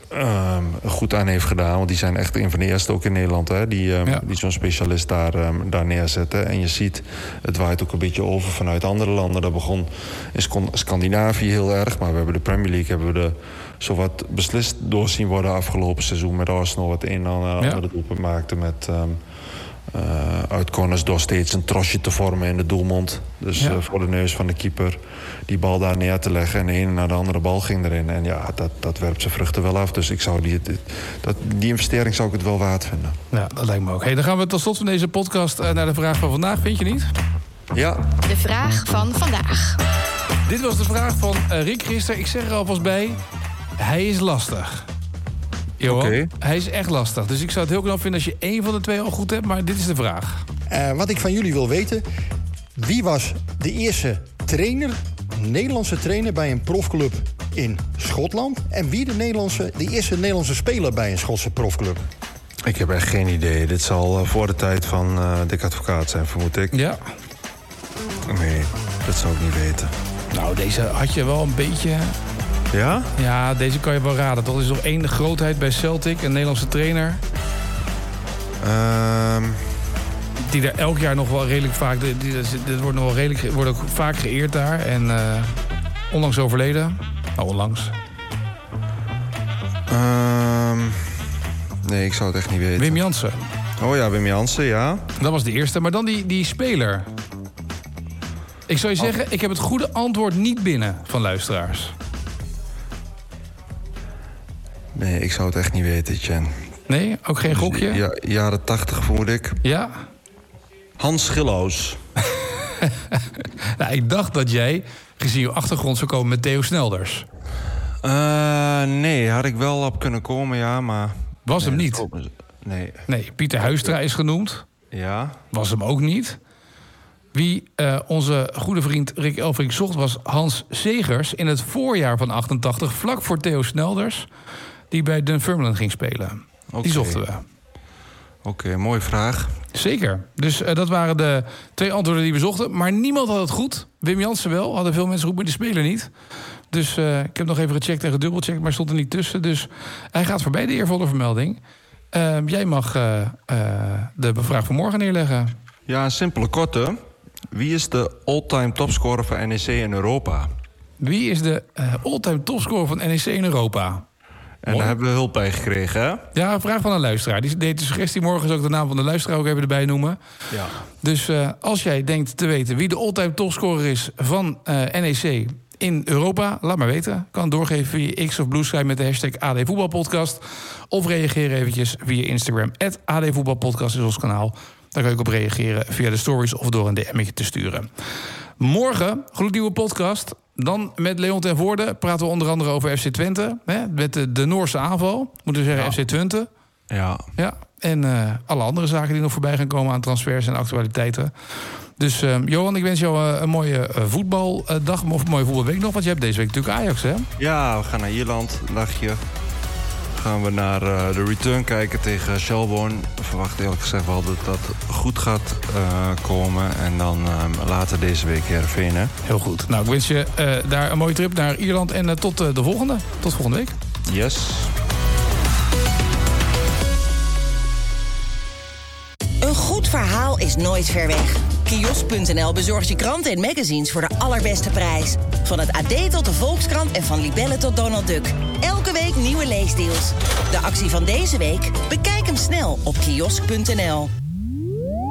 goed aan heeft gedaan. Want die zijn echt een van de eerste ook in Nederland, hè, die zo'n specialist daar neerzetten. En je ziet, het waait ook een beetje over vanuit andere landen. Dat begon in Scandinavië heel erg. Maar we hebben de Premier League zowat beslist doorzien worden afgelopen seizoen met Arsenal, wat een en andere doelpunt maakte met uit corners door steeds een trosje te vormen in de doelmond. Dus voor de neus van de keeper die bal daar neer te leggen. En de ene naar de andere bal ging erin. En ja, dat werpt zijn vruchten wel af. Dus ik zou die investering zou ik het wel waard vinden. Ja, dat lijkt me ook. Hey, dan gaan we tot slot van deze podcast naar de vraag van vandaag. Vind je niet? Ja. De vraag van vandaag. Dit was de vraag van Rick gisteren. Ik zeg er alvast bij, hij is lastig. Johan, hij is echt lastig. Dus ik zou het heel knap vinden als je één van de twee al goed hebt. Maar dit is de vraag. Wat ik van jullie wil weten, wie was de eerste Nederlandse trainer bij een profclub in Schotland? En wie de eerste Nederlandse speler bij een Schotse profclub? Ik heb echt geen idee. Dit zal voor de tijd van Dick Advocaat zijn, vermoed ik. Ja. Nee, dat zou ik niet weten. Nou, deze had je wel een beetje... Ja? Ja, deze kan je wel raden. Toch? Er is nog één grootheid bij Celtic, een Nederlandse trainer. Die daar elk jaar nog wel redelijk vaak... Dit wordt nog wel redelijk, wordt ook vaak geëerd daar. En onlangs overleden. Nou, onlangs. Nee, ik zou het echt niet weten. Wim Jansen. Oh ja, Wim Jansen, ja. Dat was de eerste. Maar dan die speler. Ik zou je zeggen, ik heb het goede antwoord niet binnen van luisteraars. Nee, ik zou het echt niet weten, Jen. Nee? Ook geen gokje? Ja, jaren 80 vermoed ik. Ja? Hans Schilhuis. Nou, ik dacht dat jij, gezien je achtergrond, zou komen met Theo Snelders. Nee, had ik wel op kunnen komen, ja, maar... Was hem niet? Nee, Pieter Huistra is genoemd. Ja. Was hem ook niet. Wie onze goede vriend Rick Elfrink zocht, was Hans Segers in het voorjaar van 88, vlak voor Theo Snelders, die bij Dunfermline ging spelen. Okay. Die zochten we. Oké, mooie vraag. Zeker. Dus dat waren de twee antwoorden die we zochten. Maar niemand had het goed. Wim Jansen wel. Hadden veel mensen goed, maar de speler niet. Dus ik heb nog even gecheckt en gedubbelcheckt, maar stond er niet tussen. Dus hij gaat voorbij, de eervolle vermelding. Jij mag de vraag van morgen neerleggen. Ja, een simpele korte. Wie is de all-time topscorer van NEC in Europa? Wie is de all-time topscorer van NEC in Europa? En daar hebben we hulp bij gekregen, hè? Ja, een vraag van een luisteraar. Die deed de suggestie morgen, zou ik de naam van de luisteraar ook even erbij noemen. Ja. Dus als jij denkt te weten wie de all-time topscorer is van NEC in Europa, laat maar weten. Kan doorgeven via X of Blue Sky met de hashtag AD Voetbalpodcast. Of reageer eventjes via Instagram. @AD Voetbalpodcast is ons kanaal. Daar kan je op reageren via de stories of door een DM'tje te sturen. Morgen, gloednieuwe podcast. Dan met Leon ten Voorde praten we onder andere over FC Twente. Hè, met de Noorse aanval, moeten we zeggen, FC Twente. Ja. En alle andere zaken die nog voorbij gaan komen aan transfers en actualiteiten. Dus Johan, ik wens jou een mooie voetbaldag of een mooie voetbalweek nog. Want je hebt deze week natuurlijk Ajax, hè? Ja, we gaan naar Ierland, een dagje. Gaan we naar de return kijken tegen Shelbourne. We verwachten eerlijk gezegd wel dat dat goed gaat komen. En dan later deze week Heerenveen, hè? Heel goed. Nou, ik wens je daar een mooie trip naar Ierland. En tot de volgende. Tot volgende week. Yes. Een goed verhaal is nooit ver weg. Kiosk.nl bezorgt je kranten en magazines voor de allerbeste prijs. Van het AD tot de Volkskrant en van Libelle tot Donald Duck. Elke week nieuwe leesdeals. De actie van deze week? Bekijk hem snel op kiosk.nl.